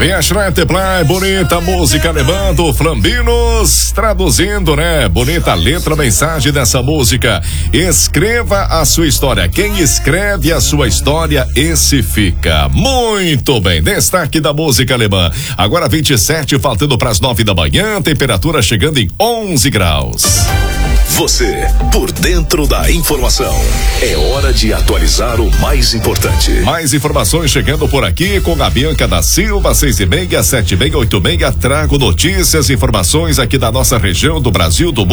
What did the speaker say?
Vem a Schreiteplan, bonita música alemã do Flambinos, traduzindo, né? Bonita letra, mensagem dessa música. Escreva a sua história. Quem escreve a sua história, esse fica. Muito bem, destaque da música alemã. Agora 27, faltando para as 9 da manhã, temperatura chegando em 11 graus. Você, por dentro da informação. É hora de atualizar o mais importante. Mais informações chegando por aqui com a Bianca da Silva, 6:30, 7:30, 8:30. Trago notícias, informações aqui da nossa região, do Brasil, do mundo.